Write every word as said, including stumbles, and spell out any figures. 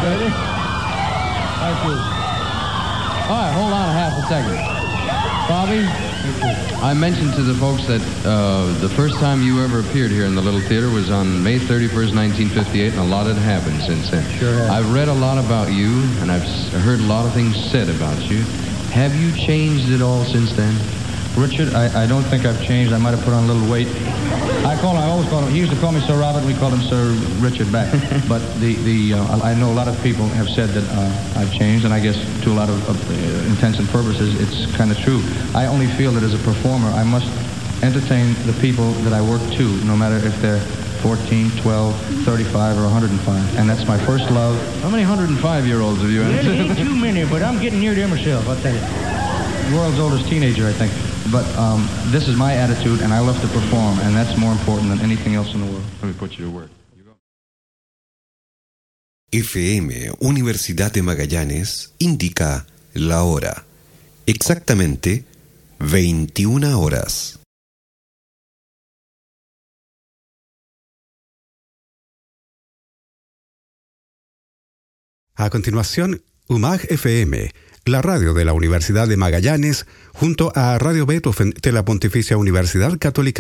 baby. Thank you. All right, hold on a half a second. Bobby, I mentioned to the folks that uh, the first time you ever appeared here in the Little Theater was on May thirty-first, nineteen fifty-eight, and a lot had happened since then. Sure has. I've read a lot about you, and I've heard a lot of things said about you. Have you changed at all since then? Richard, I, I don't think I've changed. I might have put on a little weight. I call him, I always call him, he used to call me Sir Robert, we called him Sir Richard back. But the, the uh, I know a lot of people have said that uh, I've changed, and I guess to a lot of, of uh, intents and purposes, it's kind of true. I only feel that as a performer, I must entertain the people that I work to, no matter if they're fourteen, twelve, thirty-five, or one hundred five. And that's my first love. How many one hundred five-year-olds have you had? Well, ain't too many, but I'm getting near there myself, I'll tell you. The world's oldest teenager, I think. But um, this is my attitude, and I love to perform, and that's more important than anything else in the world. Let me put you to work. F M Universidad de Magallanes indica la hora. Exactamente veintiuna horas. A continuación, U M A G F M, la radio de la Universidad de Magallanes, junto a Radio Beethoven de la Pontificia Universidad Católica